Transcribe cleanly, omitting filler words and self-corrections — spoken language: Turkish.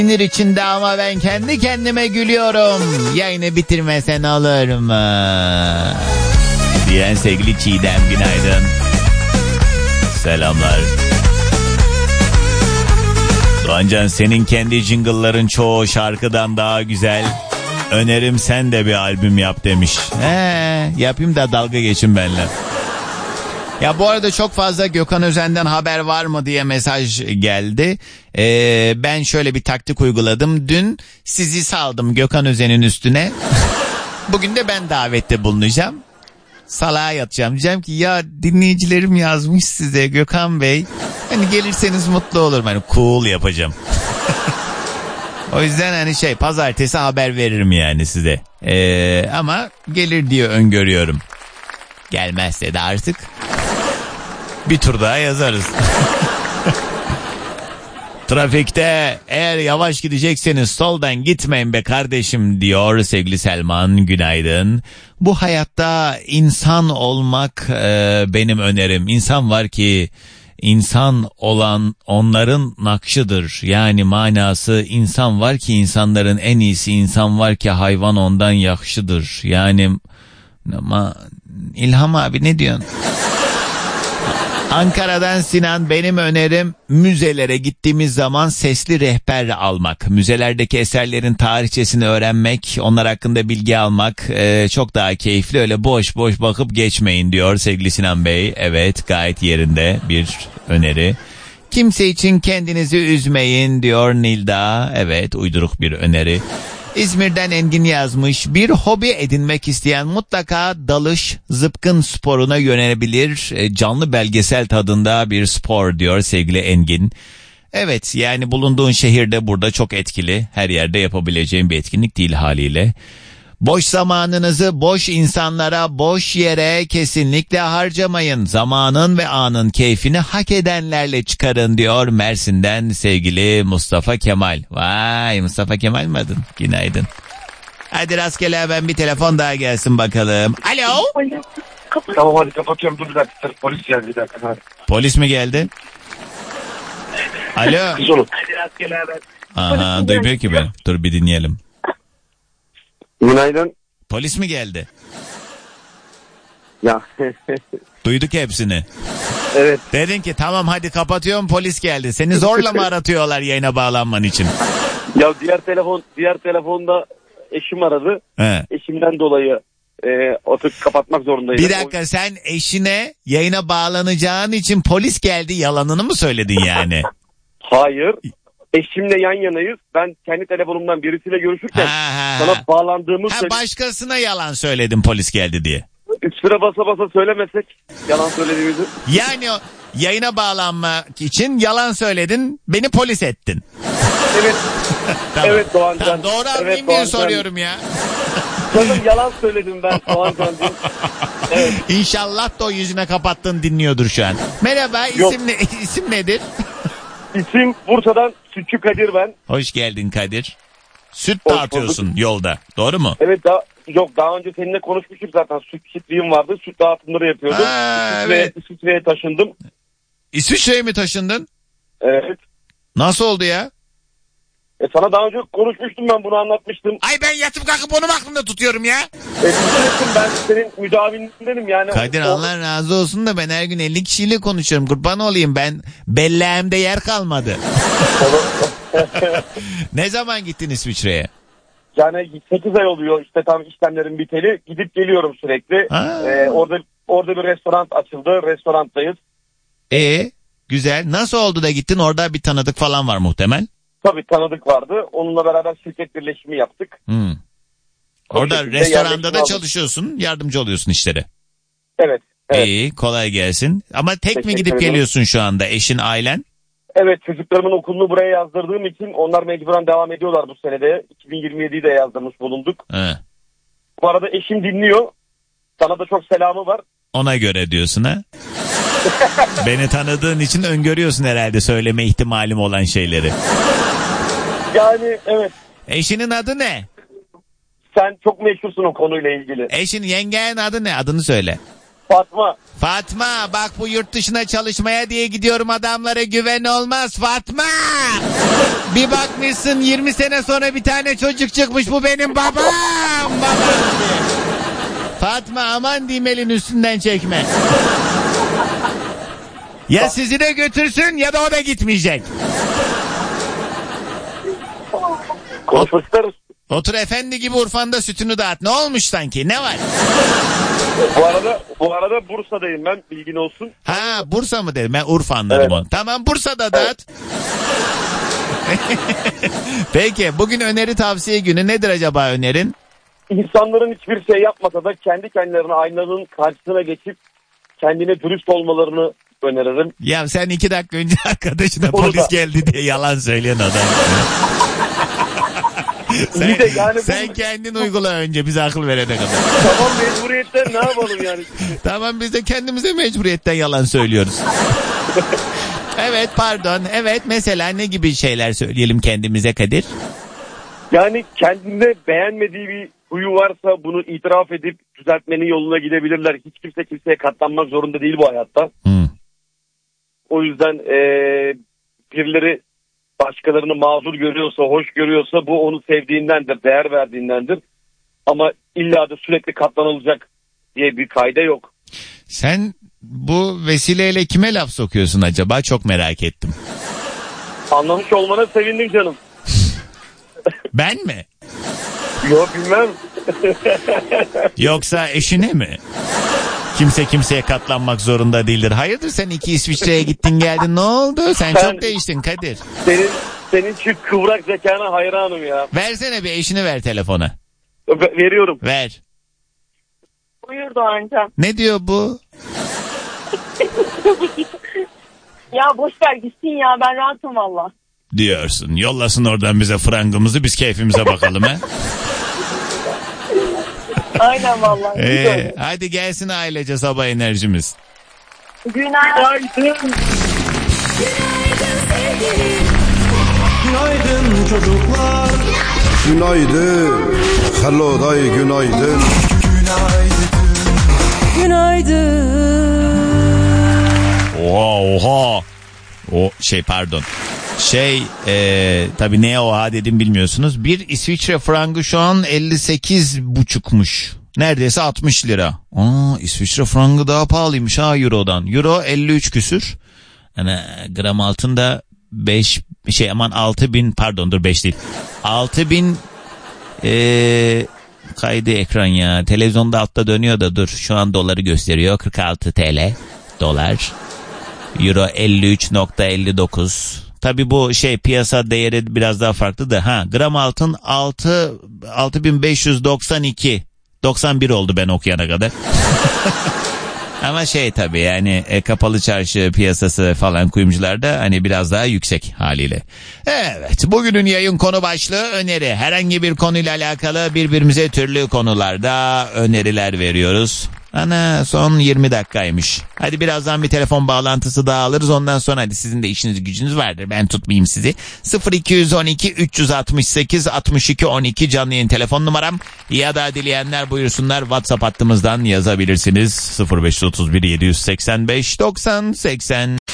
Sinir içinde ama ben kendi kendime gülüyorum. Yayını bitirmesen olur mu? Diyen sevgili Çiğdem, günaydın. Selamlar. Doğancan, senin kendi jingle'ların çoğu şarkıdan daha güzel. Önerim sen de bir albüm yap demiş. Yapayım da dalga geçin benimle. Ya bu arada çok fazla Gökhan Özen'den haber var mı diye mesaj geldi. Ben şöyle bir taktik uyguladım. Dün sizi saldım Gökhan Özen'in üstüne. Bugün de ben davette bulunacağım. Salağa yatacağım. Diyeceğim ki ya dinleyicilerim yazmış size Gökhan Bey. Hani gelirseniz mutlu olurum. Hani cool yapacağım. O yüzden hani pazartesi haber veririm yani size. Ama gelir diye öngörüyorum. Gelmezse de artık bir tur daha yazarız. Trafikte eğer yavaş gidecekseniz soldan gitmeyin be kardeşim diyor sevgili Selman, günaydın. Bu hayatta insan olmak benim önerim. İnsan var ki insan olan onların nakşıdır. Yani manası, insan var ki insanların en iyisi, insan var ki hayvan ondan yakşıdır. Yani ama İlham abi ne diyorsun? Ankara'dan Sinan, benim önerim müzelere gittiğimiz zaman sesli rehber almak. Müzelerdeki eserlerin tarihçesini öğrenmek, onlar hakkında bilgi almak çok daha keyifli. Öyle boş boş bakıp geçmeyin diyor sevgili Sinan Bey. Evet, gayet yerinde bir öneri. Kimse için kendinizi üzmeyin diyor Nilda. Evet, uyduruk bir öneri. İzmir'den Engin yazmış. Bir hobi edinmek isteyen mutlaka dalış, zıpkın sporuna yönelebilir. Canlı belgesel tadında bir spor diyor sevgili Engin. Evet, yani bulunduğun şehirde burada çok etkili. Her yerde yapabileceğin bir etkinlik değil haliyle. Boş zamanınızı boş insanlara, boş yere kesinlikle harcamayın. Zamanın ve anın keyfini hak edenlerle çıkarın diyor Mersin'den sevgili Mustafa Kemal. Vay, Mustafa Kemal mi adın? Günaydın. Hadi rastgele hemen bir telefon daha gelsin bakalım. Alo. Tamam hadi kapatıyorum, dur bir dakika. Polis geldi bir dakika. Hadi. Polis mi geldi? Alo. Kız oğlum. Aha, duymuyor ki beni. Dur bir dinleyelim. Günaydın. Polis mi geldi? Ya. Duyduk hepsini. Evet. Dedin ki tamam hadi kapatıyorum, polis geldi. Seni zorla mı aratıyorlar yayına bağlanman için? Ya diğer telefonda eşim aradı. He. Eşimden dolayı oturup kapatmak zorundaydım. Bir dakika, sen eşine yayına bağlanacağın için polis geldi yalanını mı söyledin yani? Hayır. Eşimle yan yanayız. Ben kendi telefonumdan birisiyle görüşürken sana bağlandığımı başkasına yalan söyledim polis geldi diye. Üstüne basa basa söylemesek yalan söylediğimizi. Yani o yayına bağlanmak için yalan söyledin, beni polis ettin. Evet. Tamam. Evet Doğancan. Tamam, doğru anlayayım diye soruyorum ya. Canım yalan söyledim ben Doğancan'cığım. Evet. İnşallah da o yüzüne kapattın dinliyordur şu an. Merhaba, isim nedir? İsim Bursa'dan Sütçü Kadir ben. Hoş geldin Kadir. Süt dağıtıyorsun yolda, doğru mu? Evet, daha önce seninle konuşmuştuk zaten. Süt çiftliğim vardı. Süt dağıtımları yapıyordum. Evet. İsviçre'ye taşındım. İsviçre'ye mi taşındın? Evet. Nasıl oldu ya? Sana daha önce konuşmuştum, ben bunu anlatmıştım. Ay, ben yatıp kalkıp onu mu aklımda tutuyorum ya? Ben senin müdavinindenim yani. Kadir Allah razı olsun da ben her gün 50 kişiyle konuşuyorum. Kurban olayım, ben belleğimde yer kalmadı. Ne zaman gittin İsviçre'ye? Yani 8 ay oluyor işte, tam işlemlerin biteli. Gidip geliyorum sürekli. Orada bir restoran açıldı. Restoranttayız. Güzel. Nasıl oldu da gittin? Orada bir tanıdık falan var muhtemel. Tabii tanıdık vardı. Onunla beraber şirket birleşimi yaptık. Orada restoranda da çalışıyorsun. Yardımcı oluyorsun işlere. Evet. İyi, kolay gelsin. Ama tek mi gidip geliyorsun şu anda? Eşin, ailen? Evet, çocuklarımın okulunu buraya yazdırdığım için onlar mecburen devam ediyorlar bu senede. 2027'yi de yazdırmış bulunduk. Bu arada eşim dinliyor. Sana da çok selamı var. Ona göre diyorsun ha? Beni tanıdığın için öngörüyorsun herhalde söyleme ihtimalim olan şeyleri. Yani evet. Eşinin adı ne? Sen çok meşhursun o konuyla ilgili. Eşin, yengenin adı ne? Adını söyle. Fatma. Fatma bak bu yurt dışına çalışmaya diye gidiyorum, adamlara güven olmaz Fatma. Bir bakmışsın 20 sene sonra bir tane çocuk çıkmış, bu benim babam. Fatma aman diyeyim, elin üstünden çekme. Ya sizi de götürsün ya da o da gitmeyecek. Konuşmak isteriz. Otur efendi gibi Urfa'nda sütünü dağıt. Ne olmuş sanki? Ne var? Bu arada Bursa'dayım ben, bilgin olsun. Ha Bursa mı dedim? Ben Urfa anladım evet. onu. Tamam Bursa'da dağıt. Peki bugün öneri tavsiye günü nedir acaba önerin? İnsanların hiçbir şey yapmasa da kendi kendilerine aynanın karşısına geçip kendine dürüst olmalarını öneririm. Ya sen 2 dakika önce arkadaşına polis geldi diye yalan söyleyen adam. sen kendin uygula önce, bize akıl verene kadar. Tamam mecburiyetten ne yapalım yani? Tamam biz de kendimize mecburiyetten yalan söylüyoruz. Evet pardon. Evet mesela ne gibi şeyler söyleyelim kendimize Kadir? Yani kendinde beğenmediği bir huyu varsa bunu itiraf edip düzeltmenin yoluna gidebilirler. Hiç kimse kimseye katlanmak zorunda değil bu hayatta. O yüzden birileri başkalarını mazur görüyorsa, hoş görüyorsa bu onu sevdiğindendir, değer verdiğindendir. Ama illa da sürekli katlanılacak diye bir kaide yok. Sen bu vesileyle kime laf sokuyorsun acaba? Çok merak ettim. Anlamış olmana sevindim canım. Ben mi? Yok bilmem. Yoksa eşine mi? Kimse kimseye katlanmak zorunda değildir. Hayırdır sen 2 İsviçre'ye gittin geldin, ne oldu? Sen çok değiştin Kadir. Senin şu kıvrak zekana hayranım ya. Versene bir, eşini ver telefona. Veriyorum. Ver. Buyur Doğancan. Ne diyor bu? Ya boş ver gitsin ya, ben rahatım valla. Diyorsun. Yollasın oradan bize frangımızı, biz keyfimize bakalım he. Aynen valla. Hadi gelsin ailece sabah enerjimiz. Günaydın. Günaydın çocuklar. Günaydın. Hello day günaydın. Günaydın. Oha. Pardon. Tabii neye oha dedim bilmiyorsunuz. Bir İsviçre frangı şu an 58,5'muş. Neredeyse 60 lira. İsviçre frangı daha pahalıymış ha Euro'dan. Euro 53 küsür. Yani gram altında 6.000 pardon dur 5 değil. 6.000 kaydı ekran ya. Televizyonda altta dönüyor da dur. Şu an doları gösteriyor. 46 TL dolar. Euro 53.59. Tabii bu piyasa değeri biraz daha farklı da. Gram altın 6.592. 91 oldu ben okuyana kadar. Ama tabii yani kapalı çarşı piyasası falan kuyumcularda hani biraz daha yüksek haliyle. Evet, bugünün yayın konu başlığı öneri. Herhangi bir konuyla alakalı birbirimize türlü konularda öneriler veriyoruz. Son 20 dakikaymış. Hadi birazdan bir telefon bağlantısı daha alırız. Ondan sonra hadi sizin de işiniz gücünüz vardır. Ben tutmayayım sizi. 0212 368 62 12 canlı yayın telefon numaram. Ya da dileyenler buyursunlar WhatsApp hattımızdan yazabilirsiniz. 0531 785 90 80.